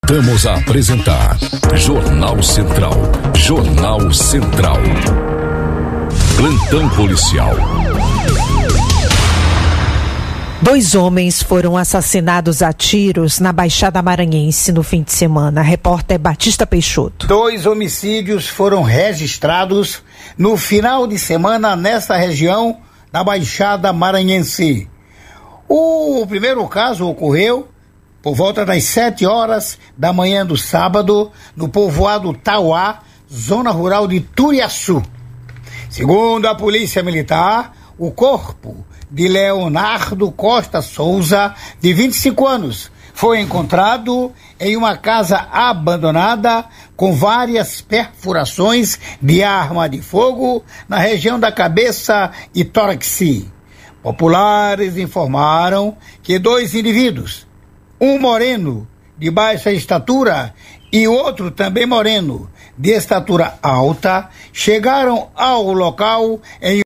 Voltamos a apresentar Jornal Central. Jornal Central. Plantão policial. 2 homens foram assassinados a tiros na Baixada Maranhense no fim de semana. Repórter Batista Peixoto. 2 homicídios foram registrados no final de semana nesta região da Baixada Maranhense. O primeiro caso ocorreu por volta das 7 horas da manhã do sábado, no povoado Tauá, zona rural de Turiaçu. Segundo a Polícia Militar, o corpo de Leonardo Costa Souza, de 25 anos, foi encontrado em uma casa abandonada com várias perfurações de arma de fogo na região da cabeça e tórax. Populares informaram que 2 indivíduos, um moreno de baixa estatura e outro também moreno de estatura alta, chegaram ao local em